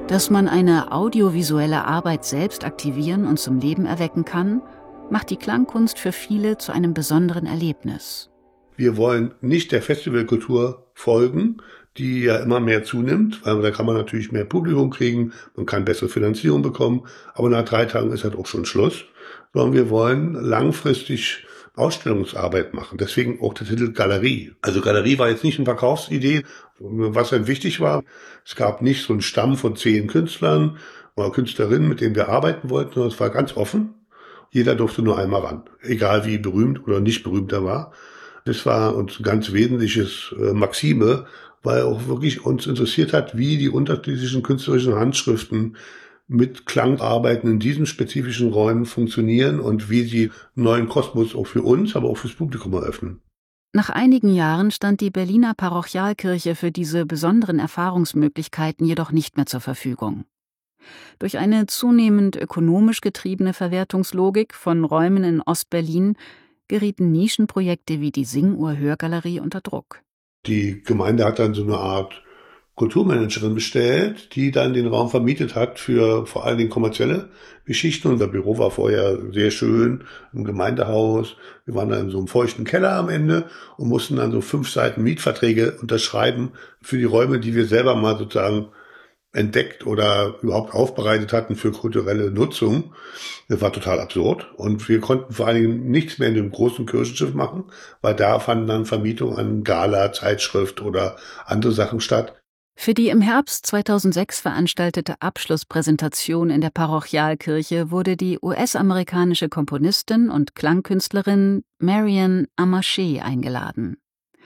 Dass man eine audiovisuelle Arbeit selbst aktivieren und zum Leben erwecken kann, macht die Klangkunst für viele zu einem besonderen Erlebnis. Wir wollen nicht der Festivalkultur folgen, die ja immer mehr zunimmt, weil da kann man natürlich mehr Publikum kriegen, man kann bessere Finanzierung bekommen, aber nach 3 Tagen ist halt auch schon Schluss. Sondern wir wollen langfristig Ausstellungsarbeit machen. Deswegen auch der Titel Galerie. Also Galerie war jetzt nicht eine Verkaufsidee. Was dann wichtig war, es gab nicht so einen Stamm von 10 Künstlern oder Künstlerinnen, mit denen wir arbeiten wollten, sondern es war ganz offen. Jeder durfte nur einmal ran, egal wie berühmt oder nicht berühmt er war. Das war uns ein ganz wesentliches Maxime, weil auch wirklich uns interessiert hat, wie die unterschiedlichen künstlerischen Handschriften mit Klangarbeiten in diesen spezifischen Räumen funktionieren und wie sie einen neuen Kosmos auch für uns, aber auch fürs Publikum eröffnen. Nach einigen Jahren stand die Berliner Parochialkirche für diese besonderen Erfahrungsmöglichkeiten jedoch nicht mehr zur Verfügung. Durch eine zunehmend ökonomisch getriebene Verwertungslogik von Räumen in Ostberlin gerieten Nischenprojekte wie die Sing-Uhr-Hörgalerie unter Druck. Die Gemeinde hat dann so eine Art Kulturmanagerin bestellt, die dann den Raum vermietet hat für vor allen Dingen kommerzielle Geschichten. Unser Büro war vorher sehr schön im Gemeindehaus. Wir waren dann in so einem feuchten Keller am Ende und mussten dann so 5 Seiten Mietverträge unterschreiben für die Räume, die wir selber mal sozusagen entdeckt oder überhaupt aufbereitet hatten für kulturelle Nutzung. Das war total absurd. Und wir konnten vor allen Dingen nichts mehr in dem großen Kirchenschiff machen, weil da fanden dann Vermietungen an Gala, Zeitschrift oder andere Sachen statt. Für die im Herbst 2006 veranstaltete Abschlusspräsentation in der Parochialkirche wurde die US-amerikanische Komponistin und Klangkünstlerin Marian Amarche eingeladen.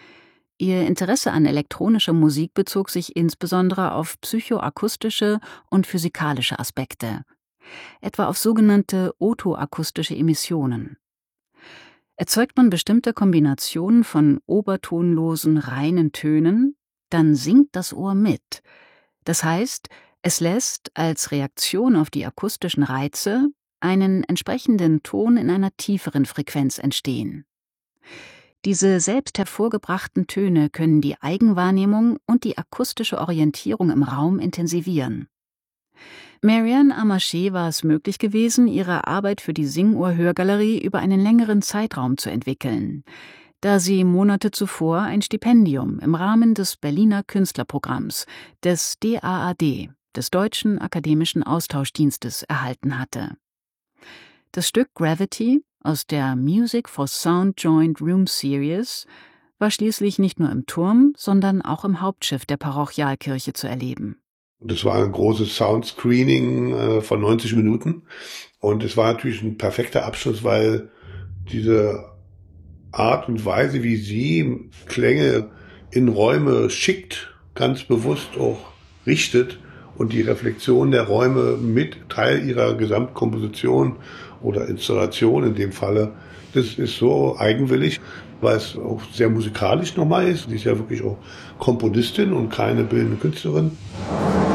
Ihr Interesse an elektronischer Musik bezog sich insbesondere auf psychoakustische und physikalische Aspekte, etwa auf sogenannte otoakustische Emissionen. Erzeugt man bestimmte Kombinationen von obertonlosen, reinen Tönen, dann singt das Ohr mit. Das heißt, es lässt als Reaktion auf die akustischen Reize einen entsprechenden Ton in einer tieferen Frequenz entstehen. Diese selbst hervorgebrachten Töne können die Eigenwahrnehmung und die akustische Orientierung im Raum intensivieren. Marian Amarche war es möglich gewesen, ihre Arbeit für die Sing-Uhr-Hörgalerie über einen längeren Zeitraum zu entwickeln, da sie Monate zuvor ein Stipendium im Rahmen des Berliner Künstlerprogramms, des DAAD, des Deutschen Akademischen Austauschdienstes, erhalten hatte. Das Stück Gravity aus der Music for Sound Joint Room Series war schließlich nicht nur im Turm, sondern auch im Hauptschiff der Parochialkirche zu erleben. Das war ein großes Soundscreening von 90 Minuten und es war natürlich ein perfekter Abschluss, weil diese Art und Weise, wie sie Klänge in Räume schickt, ganz bewusst auch richtet und die Reflexion der Räume mit Teil ihrer Gesamtkomposition oder Installation in dem Falle, das ist so eigenwillig, weil es auch sehr musikalisch nochmal ist. Sie ist ja wirklich auch Komponistin und keine bildende Künstlerin.